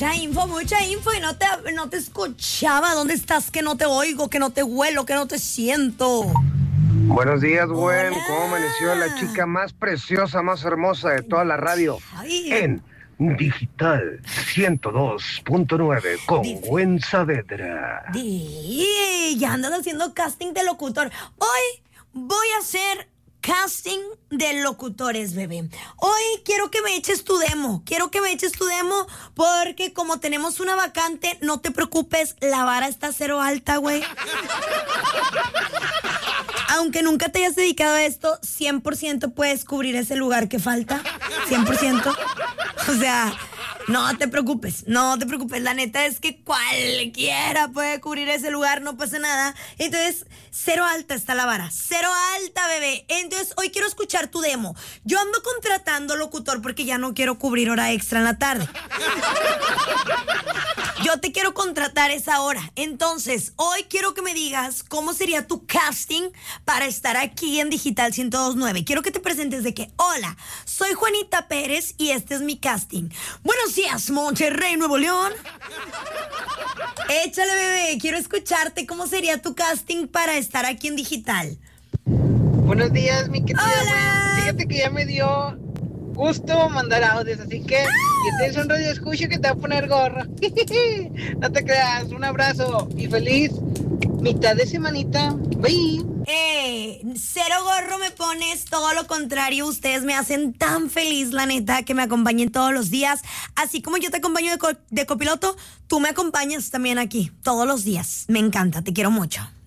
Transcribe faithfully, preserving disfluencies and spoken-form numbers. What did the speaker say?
Mucha info, mucha info y no te, no te escuchaba. ¿Dónde estás? Que no te oigo, que no te huelo, que no te siento. Buenos días, Gwen. Hola. ¿Cómo amaneció la chica más preciosa, más hermosa de toda la radio? Ay. En Digital ciento dos punto nueve con Dice- Gwen Saavedra. Di, ya andas haciendo casting de locutor. Hoy voy a hacer casting de locutores, bebé. Hoy quiero que me eches tu demo. Quiero que me eches tu demo porque como tenemos una vacante, no te preocupes, la vara está cero alta, güey. Aunque nunca te hayas dedicado a esto, cien por ciento puedes cubrir ese lugar que falta. cien por ciento. O sea, no te preocupes, no te preocupes. La neta es que cualquiera puede cubrir ese lugar, no pasa nada. Entonces, cero alta está la vara. Cero alta, bebé. Entonces, hoy quiero escuchar tu demo. Yo ando contratando locutor porque ya no quiero cubrir hora extra en la tarde. Yo te quiero contratar esa hora. Entonces, hoy quiero que me digas cómo sería tu casting para estar aquí en Digital ciento dos punto nueve. Quiero que te presentes de que, hola, soy Juanita Pérez y este es mi casting. Buenos días, Monterrey, Nuevo León. Échale, bebé. Quiero escucharte cómo sería tu casting para estar aquí en Digital. Buenos días, mi querida Hola. Gwen. Fíjate que ya me dio gusto mandar audios, así que si tienes un radio escucha que te va a poner gorro. No te creas, un abrazo y feliz mitad de semanita. Bye. Eh, cero gorro me pones, todo lo contrario, ustedes me hacen tan feliz, la neta, que me acompañen todos los días, así como yo te acompaño de, co- de copiloto, tú me acompañas también aquí, todos los días, me encanta, te quiero mucho.